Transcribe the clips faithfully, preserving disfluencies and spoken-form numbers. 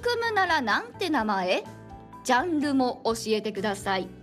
組むならなんて名前？ジャンルも教えてください。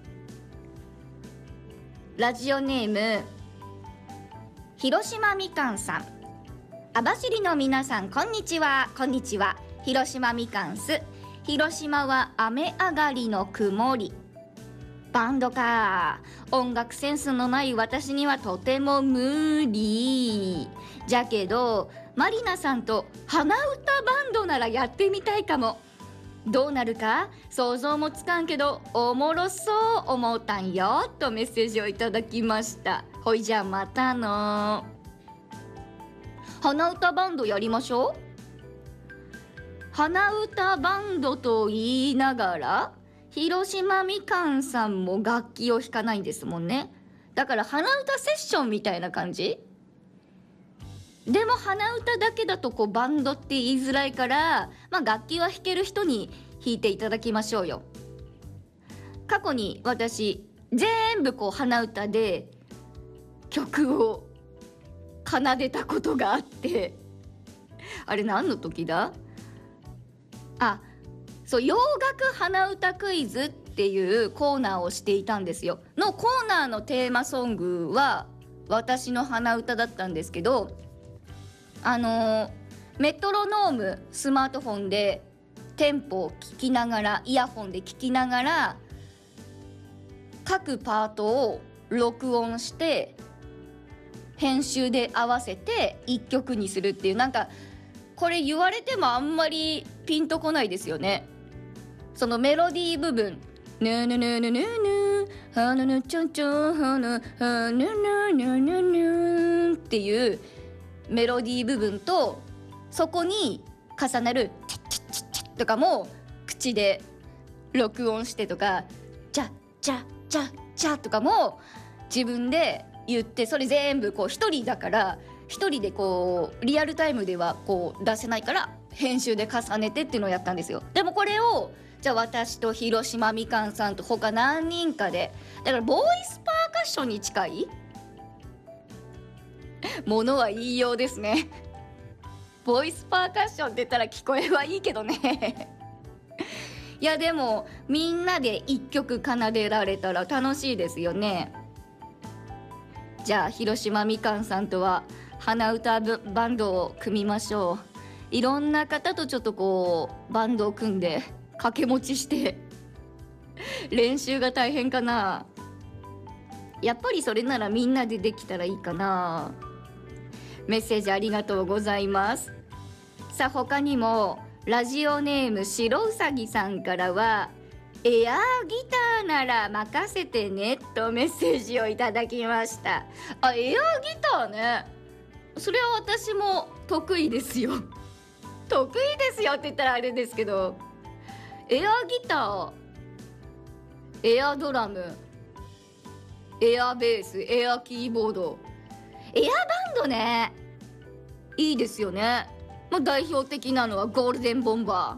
ラジオネーム広島みかんさん。網走の皆さんこんにちは。こんにちは。広島みかんす。広島は雨上がりの曇り。バンドか。音楽センスのない私にはとても無理。じゃけどマリナさんと鼻歌バンドならやってみたいかも。どうなるか想像もつかんけどおもろそう思ったんよとメッセージをいただきました。ほいじゃあまたの。鼻歌バンドやりましょう。鼻歌バンドと言いながら広島みかんさんも楽器を弾かないんですもんね。だから鼻歌セッションみたいな感じ。でも鼻歌だけだとこうバンドって言いづらいから、まあ、楽器は弾ける人に弾いていただきましょうよ。過去に私全部こう鼻歌で曲を奏でたことがあって、あれ何の時だ？あ、そう、洋楽鼻歌クイズっていうコーナーをしていたんですよ。のコーナーのテーマソングは私の鼻歌だったんですけど、あのー、メトロノームスマートフォンでテンポを聞きながら、イヤホンで聞きながら各パートを録音して編集で合わせて一曲にするっていう、なんかこれ言われてもあんまりピンとこないですよね。そのメロディー部分、ヌヌヌヌヌヌハヌヌチョンチョンハヌハヌヌヌヌヌっていうメロディー部分と、そこに重なるチッチッチッチッとかも口で録音してとか、チャチャチャチャとかも自分で言って、それ全部こう一人だから一人でこうリアルタイムではこう出せないから編集で重ねてっていうのをやったんですよ。でもこれをじゃあ私と広島みかんさんと他何人かで、だからボーイスパーカッションに近いものは言いようですね。ボイスパーカッションって言ったら聞こえはいいけどね。いやでもみんなで一曲奏でられたら楽しいですよね。じゃあ広島みかんさんとは鼻歌バンドを組みましょう。いろんな方とちょっとこうバンドを組んで掛け持ちして練習が大変かな。やっぱりそれならみんなでできたらいいかな。メッセージありがとうございます。さあ他にもラジオネーム白うさぎさんからは、エアーギターなら任せてねとメッセージをいただきました。あ、エアーギターね。それは私も得意ですよ。得意ですよって言ったらあれですけど、エアーギター、エアードラム、エアーベース、エアーキーボード、エアーバンドね、いいですよね。まあ、代表的なのはゴールデンボンバ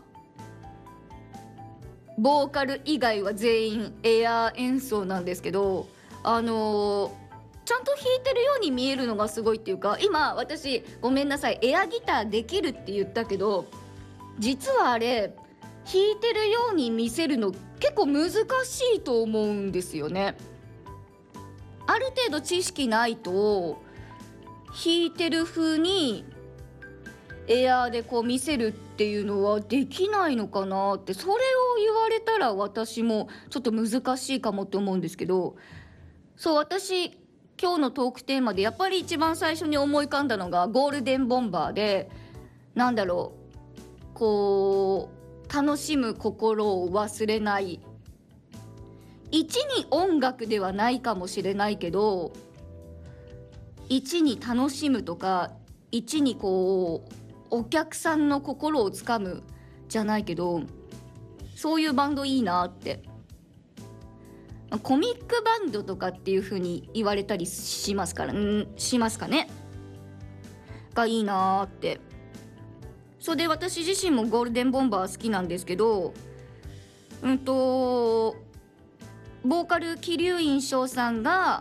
ー。ボーカル以外は全員エアー演奏なんですけど、あのー、ちゃんと弾いてるように見えるのがすごいっていうか、今私ごめんなさい、エアギターできるって言ったけど、実はあれ弾いてるように見せるの結構難しいと思うんですよね。ある程度知識ないと弾いてる風にエアーでこう見せるっていうのはできないのかなって、それを言われたら私もちょっと難しいかもって思うんですけど、そう、私今日のトークテーマでやっぱり一番最初に思い浮かんだのがゴールデンボンバーで、なんだろう、こう楽しむ心を忘れない、一に音楽ではないかもしれないけど、一に楽しむとか、一にこうお客さんの心をつかむじゃないけど、そういうバンドいいなって。コミックバンドとかっていう風に言われたりしますから、んしますかねがいいなって。それで私自身もゴールデンボンバー好きなんですけど、うんとボーカル桐生院翔さんが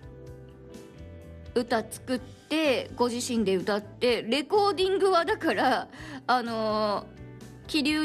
歌作ってご自身で歌って、レコーディングはだからあの桐生